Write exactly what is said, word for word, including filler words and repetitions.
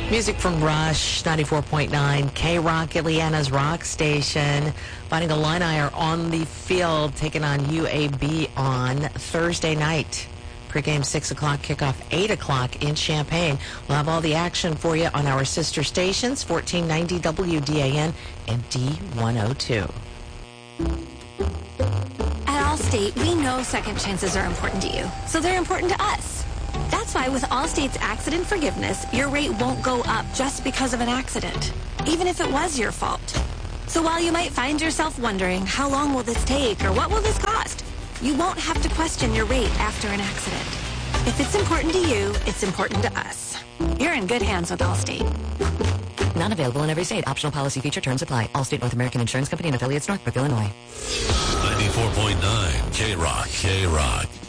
Music from Rush, ninety-four point nine, K-Rock, Ileana's Rock Station. Fighting Illini are on the field, taking on U A B on Thursday night. Pre-game six o'clock, kickoff eight o'clock in Champaign. We'll have all the action for you on our sister stations, fourteen ninety W D A N and D one oh two. At Allstate, we know second chances are important to you, so they're important to us. That's why with Allstate's accident forgiveness, your rate won't go up just because of an accident, even if it was your fault. So while you might find yourself wondering, how long will this take or what will this cost, you won't have to question your rate after an accident. If it's important to you, it's important to us. You're in good hands with Allstate. Not available in every state. Optional policy feature terms apply. Allstate North American Insurance Company and affiliates, Northbrook, Illinois. ninety-four point nine K-Rock, K-Rock.